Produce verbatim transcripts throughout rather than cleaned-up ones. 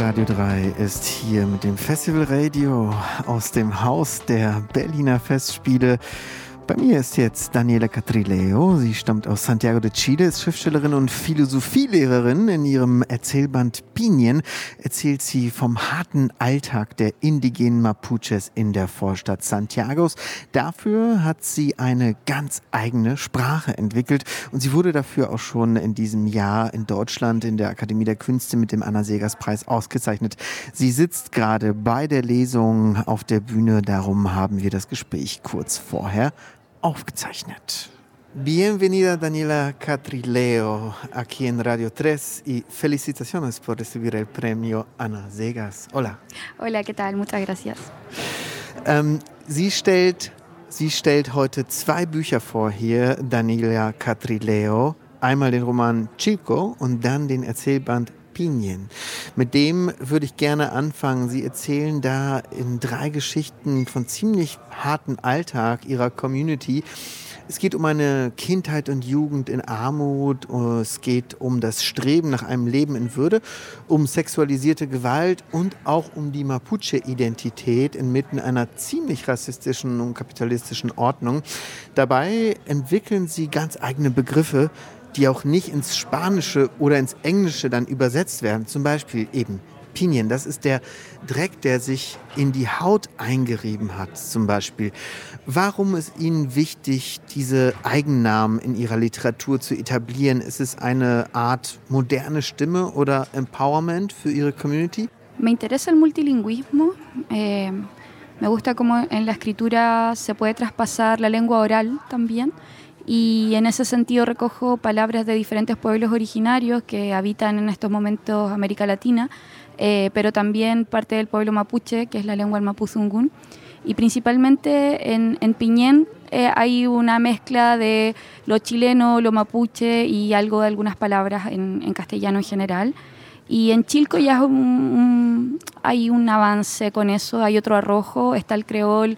Radio drei ist hier mit dem Festival Radio aus dem Haus der Berliner Festspiele. Bei mir ist jetzt Daniela Catrileo. Sie stammt aus Santiago de Chile, ist Schriftstellerin und Philosophielehrerin. In ihrem Erzählband Pinien erzählt sie vom harten Alltag der indigenen Mapuches in der Vorstadt Santiagos. Dafür hat sie eine ganz eigene Sprache entwickelt und sie wurde dafür auch schon in diesem Jahr in Deutschland in der Akademie der Künste mit dem Anna-Seghers-Preis ausgezeichnet. Sie sitzt gerade bei der Lesung auf der Bühne, darum haben wir das Gespräch kurz vorher aufgezeichnet. Bienvenida Daniela Catrileo aquí en Radio tres y felicitaciones por recibir el premio Anna Seghers. Hola. Hola, ¿qué tal? Muchas gracias. Ähm, sie stellt, sie stellt heute zwei Bücher vor hier, Daniela Catrileo. Einmal den Roman Chilco und dann den Erzählband Pinien. Mit dem würde ich gerne anfangen. Sie erzählen da in drei Geschichten von ziemlich harten Alltag ihrer Community. Es geht um eine Kindheit und Jugend in Armut, es geht um das Streben nach einem Leben in Würde, um sexualisierte Gewalt und auch um die Mapuche-Identität inmitten einer ziemlich rassistischen und kapitalistischen Ordnung. Dabei entwickeln sie ganz eigene Begriffe, die auch nicht ins Spanische oder ins Englische dann übersetzt werden. Zum Beispiel eben Pinien, das ist der Dreck, der sich in die Haut eingerieben hat, zum Beispiel. Warum ist Ihnen wichtig, diese Eigennamen in Ihrer Literatur zu etablieren? Ist es eine Art moderne Stimme oder Empowerment für Ihre Community? Me interesa el multilingüismo. Eh, me gusta cómo en la escritura se puede traspasar la lengua oral también. Y en ese sentido recojo palabras de diferentes pueblos originarios que habitan en estos momentos América Latina, eh, pero también parte del pueblo mapuche, que es la lengua del mapuzungún. Y principalmente en, en Pinien eh, hay una mezcla de lo chileno, lo mapuche y algo de algunas palabras en, en castellano en general. Y en Chilco ya es un, un, hay un avance con eso, hay otro arrojo, está el creol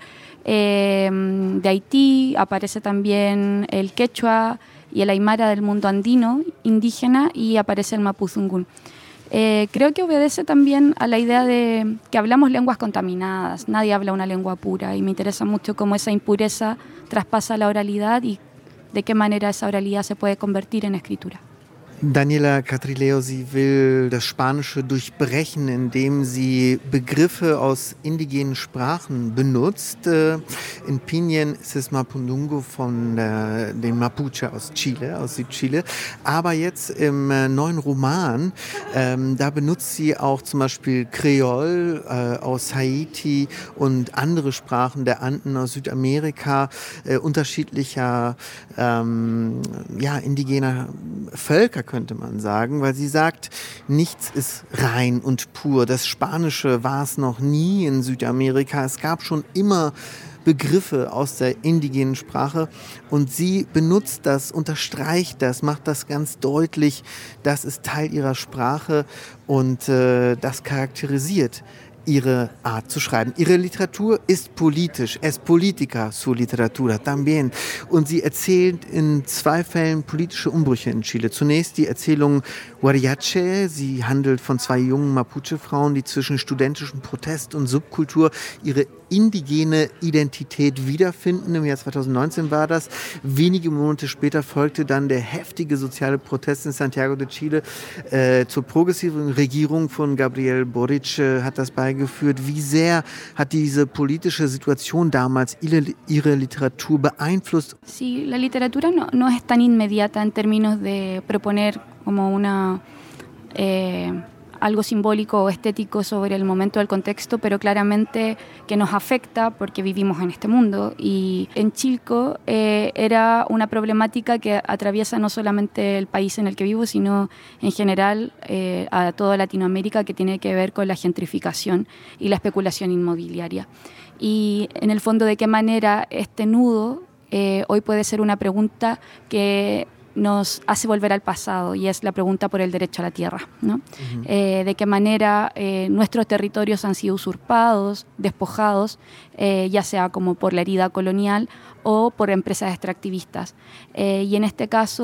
eh, de Haití, aparece también el quechua y el aymara del mundo andino, indígena, y aparece el mapuzungún. Eh, creo que obedece también a la idea de que hablamos lenguas contaminadas, nadie habla una lengua pura, y me interesa mucho cómo esa impureza traspasa la oralidad y de qué manera esa oralidad se puede convertir en escritura. Daniela Catrileo, sie will das Spanische durchbrechen, indem sie Begriffe aus indigenen Sprachen benutzt. In Pinien ist es Mapudungun von äh, den Mapuche aus Chile, aus Südchile. Aber jetzt im äh, neuen Roman, ähm, da benutzt sie auch zum Beispiel Kreol äh, aus Haiti und andere Sprachen der Anden aus Südamerika, äh, unterschiedlicher ähm, ja, indigener Völker, könnte man sagen, weil sie sagt, nichts ist rein und pur. Das Spanische war es noch nie in Südamerika. Es gab schon immer Begriffe aus der indigenen Sprache und sie benutzt das, unterstreicht das, macht das ganz deutlich. Das ist Teil ihrer Sprache und äh, das charakterisiert ihre Art zu schreiben. Ihre Literatur ist politisch. Es politica su literatura también. Und sie erzählt in zwei Fällen politische Umbrüche in Chile. Zunächst die Erzählung Huariache. Sie handelt von zwei jungen Mapuche-Frauen, die zwischen studentischem Protest und Subkultur ihre indigene Identität wiederfinden. Im Jahr zweitausendneunzehn war das. Wenige Monate später folgte dann der heftige soziale Protest in Santiago de Chile. Äh, zur progressiven Regierung von Gabriel Boric äh, hat das beigeführt. Wie sehr hat diese politische Situation damals ihre, ihre Literatur beeinflusst? Sí, la literatura no, no es tan inmediata en términos de proponer como una... Eh, algo simbólico o estético sobre el momento del contexto, pero claramente que nos afecta porque vivimos en este mundo. Y en Chilco eh, era una problemática que atraviesa no solamente el país en el que vivo, sino en general eh, a toda Latinoamérica, que tiene que ver con la gentrificación y la especulación inmobiliaria. Y en el fondo, ¿de qué manera este nudo eh, hoy puede ser una pregunta que nos hace volver al pasado, y es la pregunta por el derecho a la tierra, ¿no? Uh-huh. Eh, de qué manera eh, nuestros territorios han sido usurpados, despojados, eh, ya sea como por la herida colonial o por empresas extractivistas. Eh, y en este caso